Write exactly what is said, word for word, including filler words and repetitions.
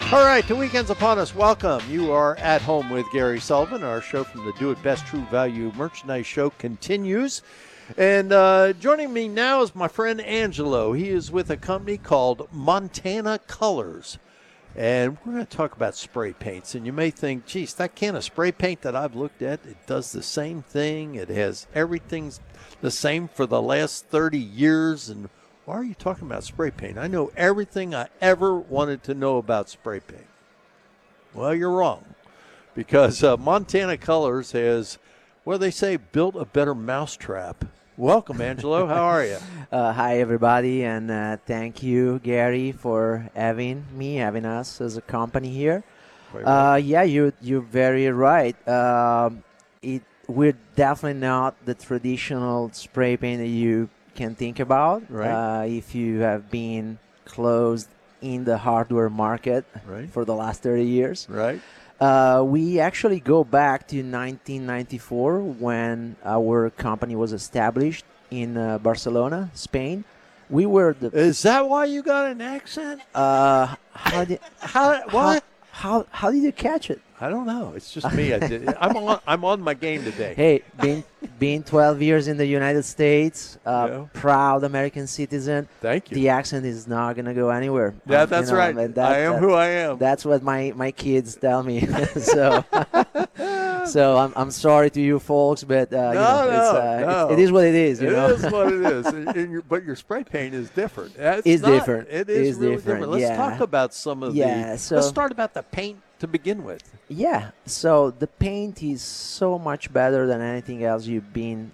All right, the weekend's upon us. Welcome. You are at home with Gary Sullivan. Our show from the Do It Best True Value Merchandise Show continues. And uh, joining me now is my friend Angelo. He is with a company called Montana Colors. And we're going to talk about spray paints. And you may think, geez, that can of spray paint that I've looked at, it does the same thing. It has everything's the same for the last thirty years. And why are you talking about spray paint? I know everything I ever wanted to know about spray paint. Well, you're wrong. Because uh, Montana Colors has, what do they say, built a better mousetrap. Welcome, Angelo. How are you? Uh, hi, everybody, and uh, thank you, Gary, for having me, having us as a company here. Uh, yeah, you, you're very right. Um, it, we're definitely not the traditional spray paint that you can think about. Right. Uh, if you have been closed in the hardware market Right. for the last thirty years. Right. Uh, we actually go back to nineteen ninety-four when our company was established in uh, Barcelona, Spain. We were the. Is that why you got an accent? Uh, how did How? What? how, how how did you catch it? I don't know. It's just me. I did. I'm on. I'm on my game today. Hey, being being twelve years in the United States, uh, Yeah. proud American citizen. Thank you. The accent is not gonna go anywhere. Yeah, Um, that's you know, right. and that- I am that- who I am. That's what my, my kids tell me. so, so I'm I'm sorry to you folks, but uh, you No, know, it's, no, uh, no. It, it is what it is. You It know, is what it is. And- and your- but your spray paint is different. It's It's not- different. It is It's really different, different. Let's yeah. talk about some of Yeah, the. so- let's start about the paint to begin with. Yeah. So the paint is so much better than anything else you've been